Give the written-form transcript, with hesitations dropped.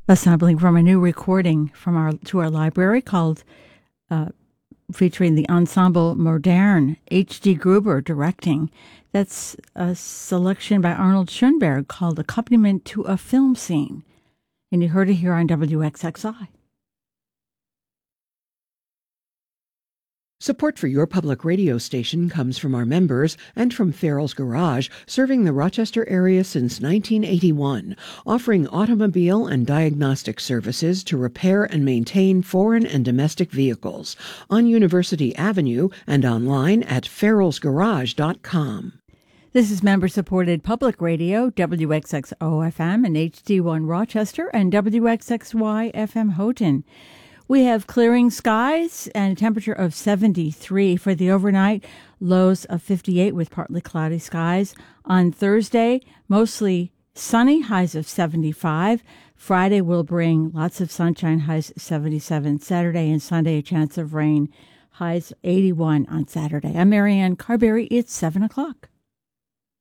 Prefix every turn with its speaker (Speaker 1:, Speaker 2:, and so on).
Speaker 1: A sampling from a new recording from our library called featuring the Ensemble Moderne, H.D. Gruber directing. That's a selection by Arnold Schoenberg called Accompaniment to a Film Scene. And you heard it here on WXXI.
Speaker 2: Support for your public radio station comes from our members and from Farrell's Garage, serving the Rochester area since 1981, offering automobile and diagnostic services to repair and maintain foreign and domestic vehicles on University Avenue and online at farrellsgarage.com.
Speaker 1: This is member-supported public radio, WXXO-FM and HD1 Rochester and WXXY-FM Houghton. We have clearing skies and a temperature of 73 for the overnight, lows of 58 with partly cloudy skies. On Thursday, mostly sunny, highs of 75. Friday will bring lots of sunshine, highs 77. Saturday and Sunday, a chance of rain, highs 81 on Saturday. I'm Marianne Carberry. It's 7 o'clock.